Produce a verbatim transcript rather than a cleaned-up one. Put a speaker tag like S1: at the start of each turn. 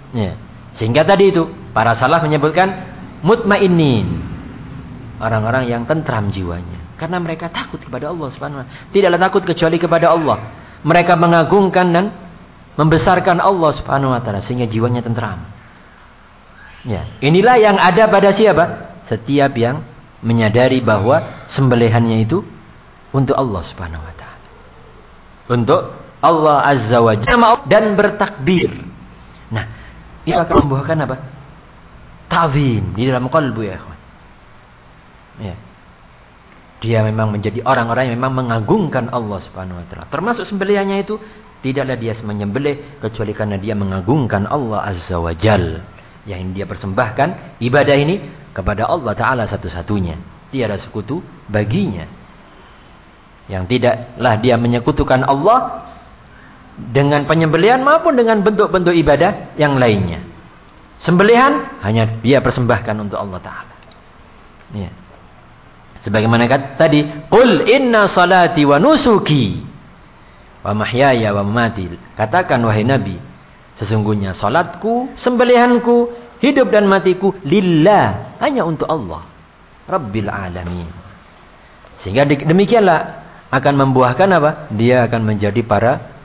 S1: Ya. Sehingga tadi itu para salaf menyebutkan mutmainnin, orang-orang yang tentram jiwanya, karena mereka takut kepada Allah Subhanahu wa taala. Tidaklah takut kecuali kepada Allah. Mereka mengagungkan dan membesarkan Allah Subhanahu wa taala sehingga jiwanya tentram. Ya, inilah yang ada pada siapa? Setiap yang menyadari bahwa sembelihannya itu untuk Allah Subhanahu wa taala. Untuk Allah Azza wa Jalla dan bertakbir. Nah, ini akan membuahkan apa? Ta'zim di dalam qalbu ya, ikhwan. Ya. Dia memang menjadi orang-orang yang memang mengagungkan Allah Subhanahu wa taala. Termasuk sembelihannya itu tidaklah dia menyembelih kecuali karena dia mengagungkan Allah Azza wa Jalla. Yang dia persembahkan ibadah ini kepada Allah Ta'ala satu-satunya. Tiada sekutu baginya. Yang tidaklah dia menyekutukan Allah dengan penyembelihan maupun dengan bentuk-bentuk ibadah yang lainnya. Sembelihan hanya dia persembahkan untuk Allah Ta'ala. Ya. Sebagaimana kata tadi, Qul inna salati wa nusuki wa mahyaya wa mamati. Katakan wahai Nabi, sesungguhnya salatku, sembelihanku, hidup dan matiku lillah, hanya untuk Allah Rabbil alamin. Sehingga demikianlah akan membuahkan apa? Dia akan menjadi para